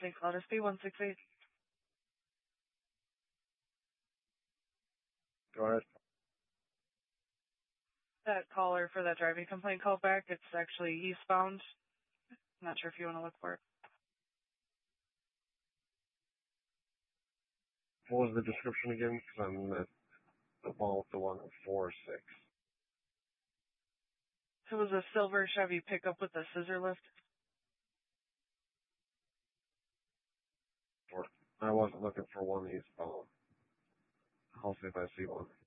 St. Cloud SP 168. Go ahead. That caller for that driving complaint called back. It's actually eastbound. I'm not sure if you want to look for it. What was the description again? Because I'm at the ball with the 146. It was a silver Chevy pickup with a scissor lift. I wasn't looking for one eastbound. I'll see if I see one.